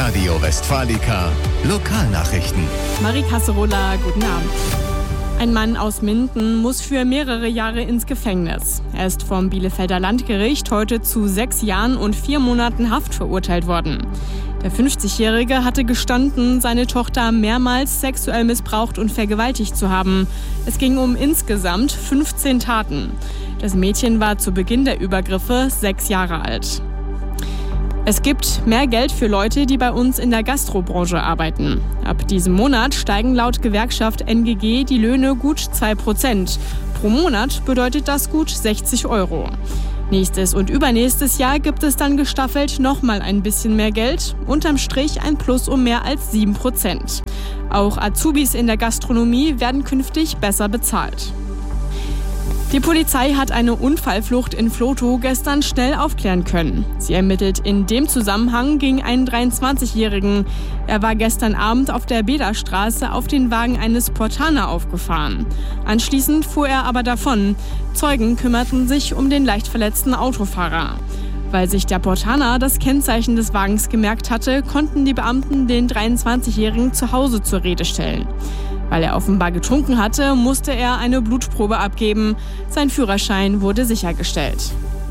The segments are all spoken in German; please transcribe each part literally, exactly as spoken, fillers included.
Radio Westfalica Lokalnachrichten. Marie Casserola, guten Abend. Ein Mann aus Minden muss für mehrere Jahre ins Gefängnis. Er ist vom Bielefelder Landgericht heute zu sechs Jahren und vier Monaten Haft verurteilt worden. Der fünfzigjährige hatte gestanden, seine Tochter mehrmals sexuell missbraucht und vergewaltigt zu haben. Es ging um insgesamt fünfzehn Taten. Das Mädchen war zu Beginn der Übergriffe sechs Jahre alt. Es gibt mehr Geld für Leute, die bei uns in der Gastrobranche arbeiten. Ab diesem Monat steigen laut Gewerkschaft N G G die Löhne gut zwei Prozent. Pro Monat bedeutet das gut sechzig Euro. Nächstes und übernächstes Jahr gibt es dann gestaffelt nochmal ein bisschen mehr Geld. Unterm Strich ein Plus um mehr als sieben Prozent. Auch Azubis in der Gastronomie werden künftig besser bezahlt. Die Polizei hat eine Unfallflucht in Vlotho gestern schnell aufklären können. Sie ermittelt in dem Zusammenhang gegen einen dreiundzwanzigjährigen. Er war gestern Abend auf der Bederstraße auf den Wagen eines Portaner aufgefahren. Anschließend fuhr er aber davon. Zeugen kümmerten sich um den leicht verletzten Autofahrer. Weil sich der Portaner das Kennzeichen des Wagens gemerkt hatte, konnten die Beamten den dreiundzwanzigjährigen zu Hause zur Rede stellen. Weil er offenbar getrunken hatte, musste er eine Blutprobe abgeben. Sein Führerschein wurde sichergestellt.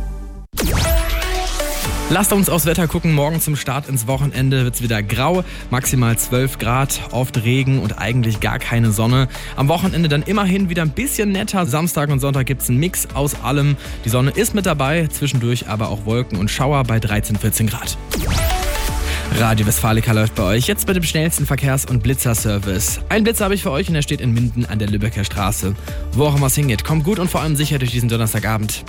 Lasst uns aufs Wetter gucken. Morgen zum Start ins Wochenende wird es wieder grau, maximal zwölf Grad, oft Regen und eigentlich gar keine Sonne. Am Wochenende dann immerhin wieder ein bisschen netter. Samstag und Sonntag gibt es einen Mix aus allem. Die Sonne ist mit dabei, zwischendurch aber auch Wolken und Schauer bei dreizehn, vierzehn Grad. Radio Westfalica läuft bei euch jetzt mit dem schnellsten Verkehrs- und Blitzerservice. Ein Blitzer habe ich für euch und er steht in Minden an der Lübecker Straße. Wo auch immer es hingeht, kommt gut und vor allem sicher durch diesen Donnerstagabend.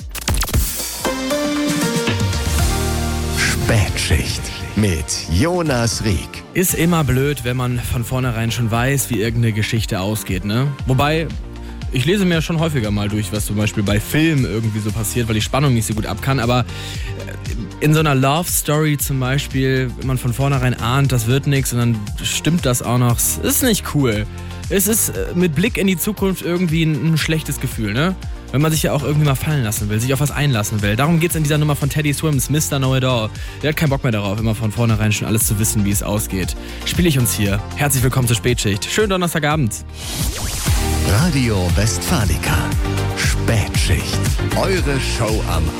Spätschicht mit Jonas Rieck. Ist immer blöd, wenn man von vornherein schon weiß, wie irgendeine Geschichte ausgeht, ne? Wobei, ich lese mir schon häufiger mal durch, was zum Beispiel bei Filmen irgendwie so passiert, weil die Spannung nicht so gut ab kann, aber in so einer Love Story zum Beispiel, wenn man von vornherein ahnt, das wird nichts und dann stimmt das auch noch, es ist nicht cool. Es ist mit Blick in die Zukunft irgendwie ein, ein schlechtes Gefühl, ne? Wenn man sich ja auch irgendwie mal fallen lassen will, sich auf was einlassen will. Darum geht's in dieser Nummer von Teddy Swims, Mister Know-It-All. Der hat keinen Bock mehr darauf, immer von vornherein schon alles zu wissen, wie es ausgeht. Spiele ich uns hier. Herzlich willkommen zur Spätschicht. Schönen Donnerstagabend. Radio Westfalica Spätschicht. Eure Show am